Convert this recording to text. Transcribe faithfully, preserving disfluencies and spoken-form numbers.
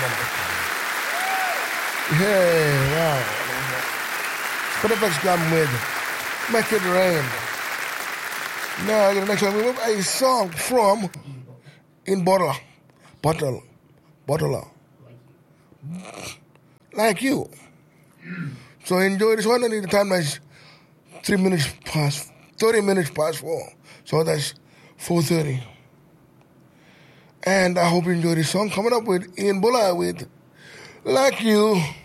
Yeah, wow. Perfect scrum weather. Make it rain. Now, the next one, we have a song from In Bottle. Bottle. Bottle. Like you. So enjoy this one. And the time is three minutes past, thirty minutes past four. So that's four thirty. And I hope you enjoy this song. Coming up with Ian Bulla with Like You.